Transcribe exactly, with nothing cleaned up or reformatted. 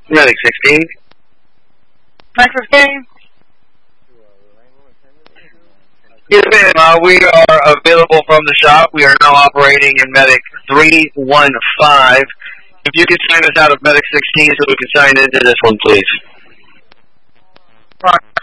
Medic sixteen. Medic fifteen. Yes, ma'am. Uh, we are available from the shop. We are now operating in Medic three one five. If you could sign us out of Medic sixteen so we can sign into this one, please. Right.